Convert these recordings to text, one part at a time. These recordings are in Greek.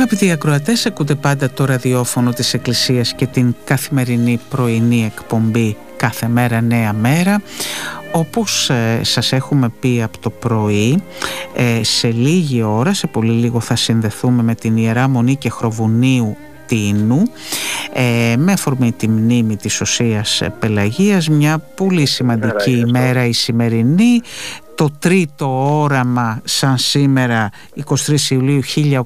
Αγαπητοί ακροατές, ακούτε πάντα το ραδιόφωνο της Εκκλησίας και την καθημερινή πρωινή εκπομπή «Κάθε μέρα νέα μέρα». Όπως σας έχουμε πει από το πρωί, σε λίγη ώρα, σε πολύ λίγο θα συνδεθούμε με την Ιερά Μονή Κεχροβουνίου Τίνου, με αφορμή τη μνήμη της Οσίας Πελαγίας. Μια πολύ σημαντική ημέρα η σημερινή, το τρίτο όραμα σαν σήμερα 23 Ιουλίου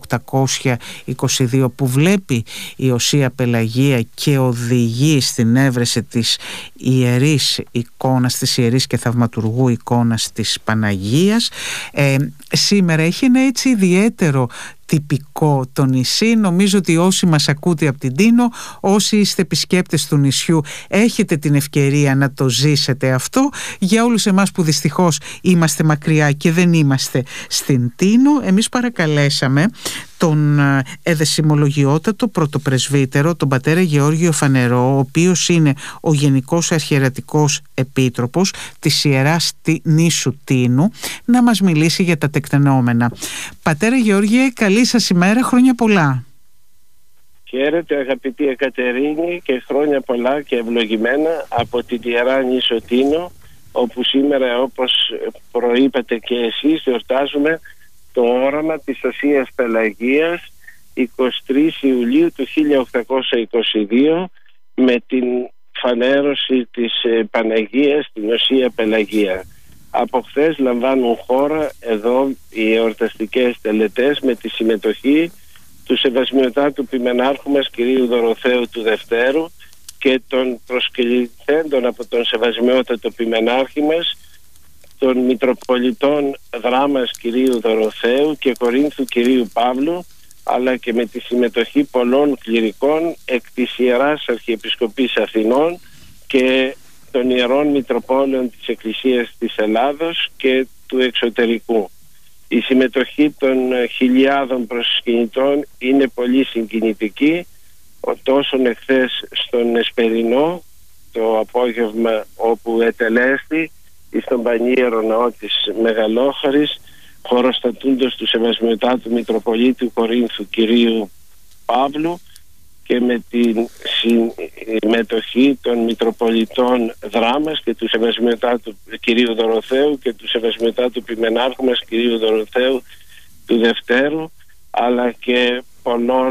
1822 που βλέπει η Οσία Πελαγία και οδηγεί στην έβρεση της ιερής εικόνας, της ιερής και θαυματουργού εικόνας της Παναγίας. Σήμερα έχει ένα έτσι ιδιαίτερο τυπικό το νησί. Νομίζω ότι όσοι μας ακούτε από την Τίνο, όσοι είστε επισκέπτες του νησιού, έχετε την ευκαιρία να το ζήσετε αυτό. Για όλους εμάς που δυστυχώς είμαστε μακριά και δεν είμαστε στην Τίνο, εμείς παρακαλέσαμε τον εδεσιμολογιότατο πρωτοπρεσβύτερο, τον πατέρα Γεώργιο Φανερό, ο οποίος είναι ο Γενικός Αρχιερατικός Επίτροπος της Ιεράς Νήσου Τίνου, να μας μιλήσει για τα τεκτενόμενα. Πατέρα Γεώργιε, καλή σας ημέρα, χρόνια πολλά. Χαίρετε αγαπητή Εκατερίνη και χρόνια πολλά και ευλογημένα από την Ιερά Νήσο Τίνο, όπου σήμερα, όπως προείπατε και εσείς, εορτάζουμε το όραμα της Οσίας Πελαγίας 23 Ιουλίου του 1822 με την φανέρωση της Παναγίας στην Οσία Πελαγία. Από χθες λαμβάνουν χώρα εδώ οι εορταστικές τελετές με τη συμμετοχή του Σεβασμιωτάτου Ποιμενάρχου μας κυρίου Δωροθέου του Δευτέρου και των προσκυληθέντων από τον Σεβασμιότατο Ποιμενάρχη μας, των Μητροπολιτών Δράμας κυρίου Δωροθέου και Κορίνθου κυρίου Παύλου, αλλά και με τη συμμετοχή πολλών κληρικών εκ της Ιεράς Αρχιεπισκοπής Αθηνών και των Ιερών Μητροπόλεων της Εκκλησίας της Ελλάδος και του εξωτερικού. Η συμμετοχή των χιλιάδων προσκυνητών είναι πολύ συγκινητική, τόσο εχθές στον Εσπερινό το απόγευμα, όπου ετελέστη στον Πανίερο Ναό της Μεγαλόχαρης, χωροστατούντος του Σεβασμιωτάτου Μητροπολίτου Κορίνθου κυρίου Παύλου, και με τη συμμετοχή των Μητροπολιτών Δράμας και του Σεβασμιωτάτου κυρίου Δωροθέου και του Σεβασμιωτάτου Ποιμενάρχου μας κυρίου Δωροθέου του Δευτέρου, αλλά και πολλών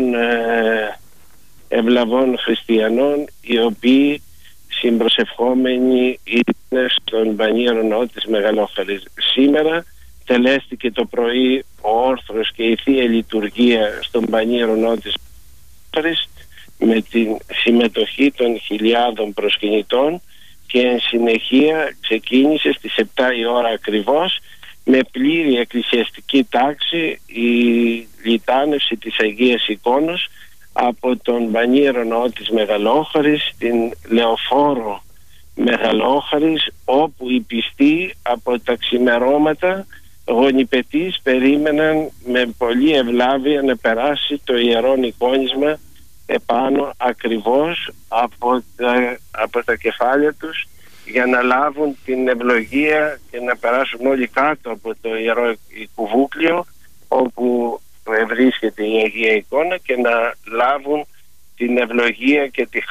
ευλαβών χριστιανών, οι οποίοι συμπροσευχόμενοι είναι στον Πανίερο Ναό της Μεγαλόχαρης. Σήμερα τελέστηκε το πρωί ο όρθρος και η Θεία Λειτουργία στον Πανίερο Ναό της Μεγαλόχαρης με τη συμμετοχή των χιλιάδων προσκυνητών, και εν συνεχεία ξεκίνησε στις 7 η ώρα ακριβώς με πλήρη εκκλησιαστική τάξη η λιτάνευση της Αγίας Εικόνος από τον Πανίερο Ναό της Μεγαλόχαρης στην Λεωφόρο Μεγαλόχαρης, όπου οι πιστοί από τα ξημερώματα γονιπετής περίμεναν με πολλή ευλάβεια να περάσει το ιερόν εικόνισμα επάνω ακριβώς από τα κεφάλια τους, για να λάβουν την ευλογία και να περάσουν όλοι κάτω από το ιερό κουβούκλιο όπου βρίσκεται η Αγία Εικόνα, και να λάβουν την ευλογία και τη